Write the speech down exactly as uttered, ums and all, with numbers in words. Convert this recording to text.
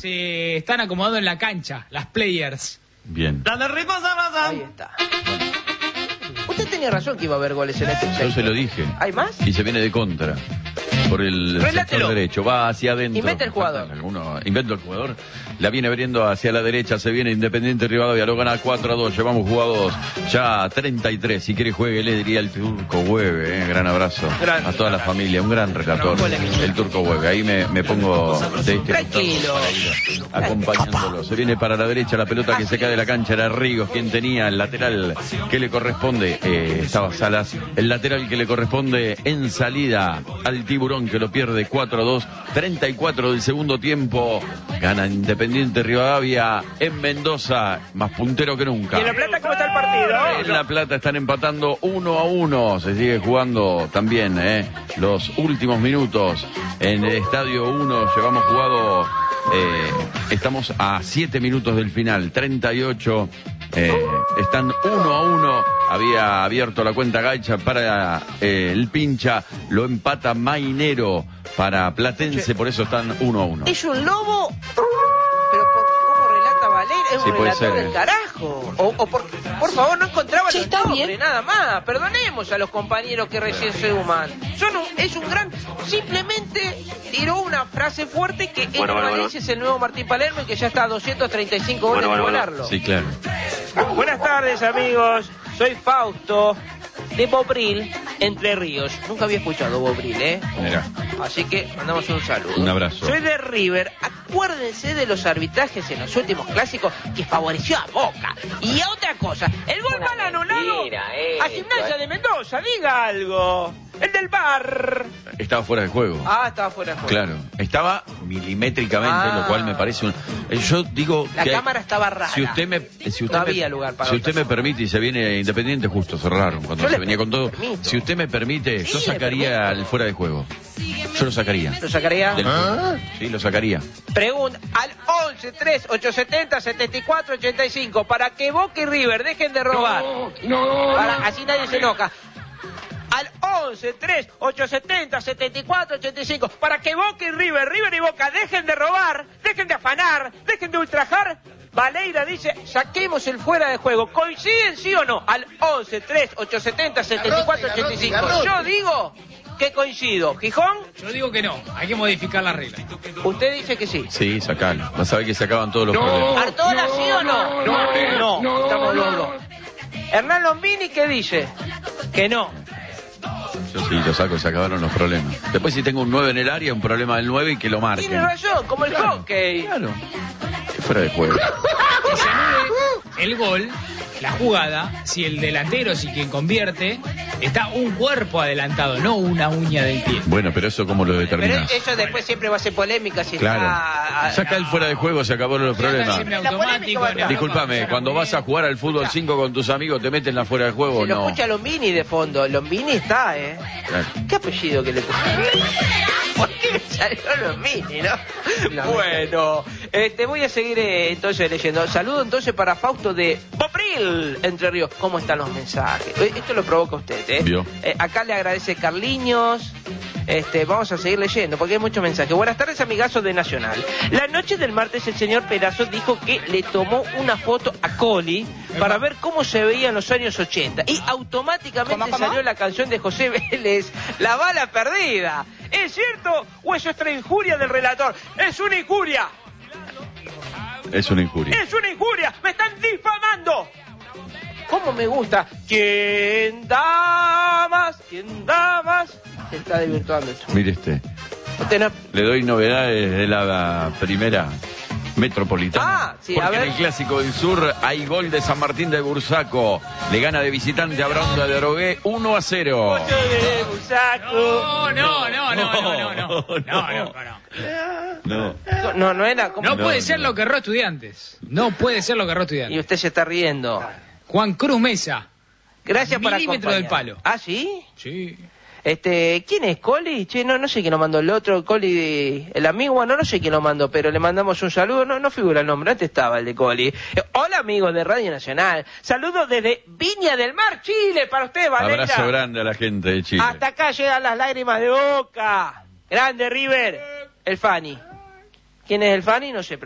se están acomodando en la cancha, las players. Bien. Ahí está. Usted tenía razón que iba a haber goles en este Yo sector. se lo dije. ¿Hay más? Y se viene de contra. Por el Relátelo. sector derecho. Va hacia adentro. Inventa el jugador. Uno, inventa el jugador. La viene abriendo hacia la derecha. Se viene Independiente Rivadavia. Lo gana cuatro a dos. Llevamos jugados ya treinta y tres. Si quiere juegue, le diría el Turco Hueve. Eh. Gran abrazo Gran a toda la familia. Un gran relator. El Turco Hueve. Ahí me, me pongo de este Tranquilo. para ir acompañándolo. Se viene para la derecha. La pelota que se cae de la cancha era Ríos quien tenía el lateral que le corresponde. Eh, estaba Salas. El lateral que le corresponde en salida al Tiburón, que lo pierde cuatro a dos. Treinta y cuatro del segundo tiempo. Gana Independiente Rivadavia en Mendoza, más puntero que nunca. ¿Y en La Plata cómo está el partido? En La Plata están empatando uno a uno. Se sigue jugando también eh, los últimos minutos en el Estadio uno. Llevamos jugado, eh, estamos a siete minutos del final. treinta y ocho. Eh, están uno a uno. Había abierto la cuenta Gaicha para eh, el Pincha. Lo empata Mainero para Platense. Por eso están uno a uno. Es un lobo, pero por cómo relata Valer, es Sí, un puede relator ser, del eh. carajo. O, o por, por favor, no encontraba Sí, los está nombres, bien. nada más. Perdonemos a los compañeros que recién se suman. Son un, es un gran... Simplemente tiró una frase fuerte que Bueno, en bueno, Valencia es el nuevo Martín Palermo y que ya está a doscientos treinta y cinco goles Bueno, de bueno, volarlo. Sí, claro. Buenas tardes, amigos. Soy Fausto de Bobril, Entre Ríos. Nunca había escuchado Bobril, ¿eh? Mirá, Así que mandamos un saludo. un abrazo. Soy de River. Acuérdense de los arbitrajes en los últimos clásicos que favoreció a Boca. Y a otra cosa, el gol mal anulado a Gimnasia de Mendoza. Diga algo. El del bar. Estaba fuera de juego. Ah, estaba fuera de juego. Claro, estaba milimétricamente, Ah. lo cual me parece un... eh, Yo digo La que cámara estaba rara. Si usted me, si usted No me- había lugar para si otra usted me cosa. permite y se viene Independiente, justo cerraron cuando Yo se le venía con todo. permito. Si usted me permite, Sí, yo le sacaría permito. el fuera de juego. Yo lo sacaría. ¿Lo sacaría? Del fútbol. Sí, lo sacaría. Pregunta al once tres ocho setenta setenta y cuatro ochenta y cinco para que Boca y River dejen de robar. Para, así nadie se enoja. Al once tres ocho setenta setenta y cuatro ochenta y cinco para que Boca y River, River y Boca dejen de robar, dejen de afanar, dejen de ultrajar. Valeira dice, saquemos el fuera de juego. ¿Coinciden sí o no? Al once tres ocho setenta setenta y cuatro ochenta y cinco. Yo digo que coincido. ¿Gijón? Yo digo que no, hay que modificar la regla. Usted dice que sí. Sí, sacalo. Vas a ver que se acaban todos los problemas. ¿Artola sí o no? No, no, estamos los dos. Hernán Lombini, ¿qué dice? Que no. Yo sí, lo saco, se acabaron los problemas. Después si tengo un nueve en el área, un problema del nueve y que lo marquen. Tiene razón, como el Claro, hockey. Claro. Fuera de juego. Que se anule el gol, la jugada, si el delantero, si quien convierte, está un cuerpo adelantado, no una uña del pie. Bueno, pero eso cómo lo Pero determinás. eso después siempre va a ser polémica si Claro. está... Saca el fuera de juego, se acabaron los problemas. Siempre La polémica automático, va a estar. no, Disculpame, no, cuando no, vas a jugar al fútbol cinco con tus amigos, ¿te meten la fuera de juego o Se lo no? escucha Lombini de fondo. Lombini está, ¿eh? Claro. ¿Qué apellido que le puso? ¿Por qué me salió Lombini, no? Bueno, este, voy a seguir eh, entonces leyendo. Saludo entonces para Fausto de Bobril, Entre Ríos. ¿Cómo están los mensajes? Eh, Esto lo provoca usted, ¿eh? Vio. Eh, acá le agradece Carliños. Este, vamos a seguir leyendo porque hay muchos mensajes. Buenas tardes, amigazos de Nacional. La noche del martes el señor Perazo dijo que le tomó una foto a Coli para ver cómo se veía en los años ochenta y automáticamente ¿Cómo, cómo? salió la canción de José Vélez, La bala perdida. ¿Es cierto o eso es otra injuria del relator? ¡Es una injuria! Es una injuria. ¡Es una injuria! ¡Me están difamando! ¿Cómo me gusta? ¿Quién da más? ¿Quién da más? Se está desvirtuando esto. Mire este. Usted no- Le doy novedades de la primera metropolitana. Ah, sí, Porque a ver. en el Clásico del Sur hay gol de San Martín de Bursaco. Le gana de visitante a Bronda de Orogué uno a cero. Yo de Bursaco. No, no, no, no, no, no, no, no, no, no. No. No, no era como... No No, puede no. ser lo que erró Estudiantes. No puede ser lo que erró Y Estudiantes. usted se está riendo. Juan Cruz Mesa. Gracias por Milímetro del acompañar. palo. ¿Ah, sí? Sí. Este, ¿quién es Coli? Che, no, no sé quién lo mandó. El otro, Coli, el amigo, bueno, no sé quién lo mandó, pero le mandamos un saludo. No, no figura el nombre, antes estaba el de Coli. Eh, hola, amigos de Radio Nacional. Saludos desde Viña del Mar, Chile, para usted, Valeria. Abrazo grande a la gente de Chile. Hasta acá llegan las lágrimas de Boca. Grande River. El Fanny. ¿Quién es el Fanny? No sé.